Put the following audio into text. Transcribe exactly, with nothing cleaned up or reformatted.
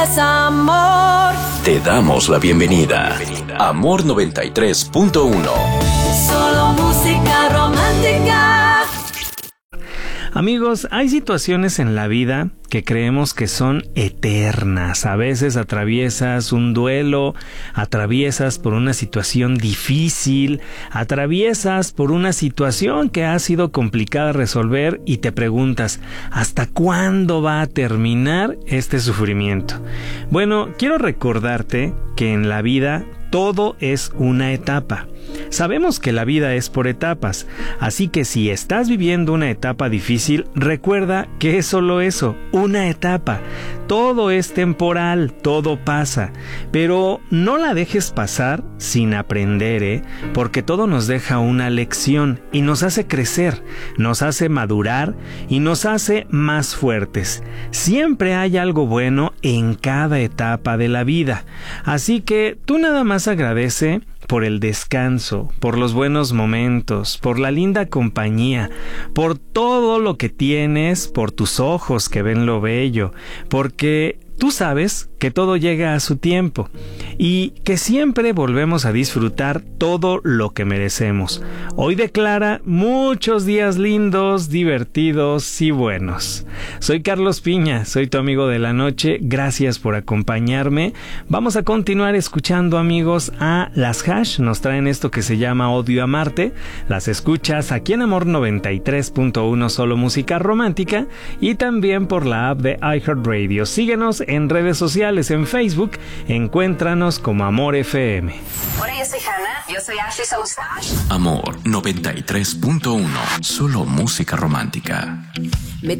Amor. Te damos la bienvenida. Amor noventa y tres punto uno. Solo música romántica. Amigos, hay situaciones en la vida que creemos que son eternas. A veces atraviesas un duelo, atraviesas por una situación difícil, atraviesas por una situación que ha sido complicada de resolver y te preguntas, ¿hasta cuándo va a terminar este sufrimiento? Bueno, quiero recordarte que en la vida todo es una etapa. Sabemos que la vida es por etapas, así que si estás viviendo una etapa difícil, recuerda que es solo eso, una etapa. Todo es temporal, todo pasa, pero no la dejes pasar sin aprender, ¿eh? Porque todo nos deja una lección y nos hace crecer, nos hace madurar y nos hace más fuertes. Siempre hay algo bueno en cada etapa de la vida, así que tú nada más agradece por el descanso, por los buenos momentos, por la linda compañía, por todo lo que tienes, por tus ojos que ven lo bello, porque tú sabes que todo llega a su tiempo y que siempre volvemos a disfrutar todo lo que merecemos. Hoy declara muchos días lindos, divertidos y buenos. Soy Carlos Piña, soy tu amigo de la noche. Gracias por acompañarme. Vamos a continuar escuchando, amigos, a las Hash. Nos traen esto que se llama Odio Amarte. Las escuchas aquí en Amor noventa y tres punto uno, solo música romántica, y también por la app de iHeartRadio. Síguenos en redes sociales, en Facebook, encuéntranos como Amor F M. Hola, yo soy Hannah. Yo soy Ashley Sousa. Amor noventa y tres punto uno, solo música romántica. Me